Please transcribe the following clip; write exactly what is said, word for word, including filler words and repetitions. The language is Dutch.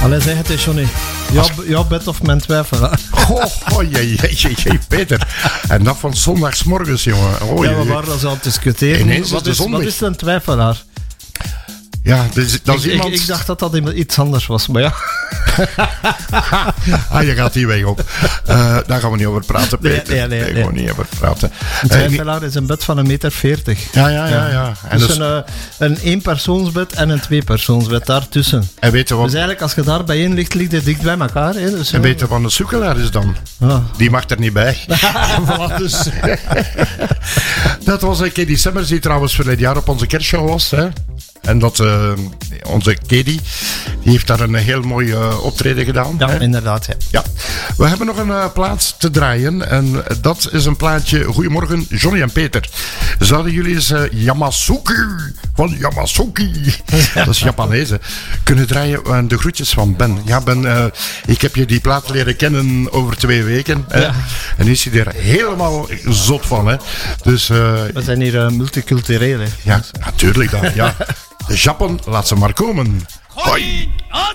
Allee, zeg het eens, Johnny. Ja, ja, bed of mijn twijfel. Oh, oh jee, jee, jee, jee, Peter. En dat van zondagsmorgens, jongen. Oh, Ja, jee, we jee. waren dat zo aan het discussiëren. Ineens is Wat de is, zon wat weg. is een twijfelaar? Ja, dat is, dat is Ik, ik, iemand... ik dacht dat dat iets anders was, maar ja. Ah, je gaat die weg op. Uh, daar gaan we niet over praten, Nee, Peter. nee, nee, Daar nee. gaan we niet over praten. Een Eh, twijfelaar is een bed van een meter veertig. ja, ja, ja. ja. En, Dus dus, een, uh, een eenpersoonsbed en een tweepersoonsbed daartussen. en weet je wat, Dus eigenlijk, als je daar bijeen ligt, ligt het dicht bij elkaar. Hè? Dus, en weet je wat een sukkelaar is dan? ja. Die mag er niet bij. Voilà, dus. Dat was een Katie Summers, die trouwens verleden jaar op onze kerstshow was. Hè? En dat uh, onze Katie, die heeft daar een heel mooi uh, optreden gedaan. Ja, hè? inderdaad. Ja. Ja, we hebben nog een uh, plaat te draaien. En dat is een plaatje. Goedemorgen, Johnny en Peter. Zouden jullie eens uh, Yamasuki van Yamasuki, dat is Japanees, hè, kunnen draaien? Uh, de groetjes van Ben. Ja, Ben, uh, ik heb je die plaat leren kennen over twee weken. Hè? Ja. En nu is hij er helemaal zot van. Hè? Dus uh, We zijn hier uh, multicultureel. Hè. ja, natuurlijk dan. Ja. De Japan, laat ze maar komen. Hoi!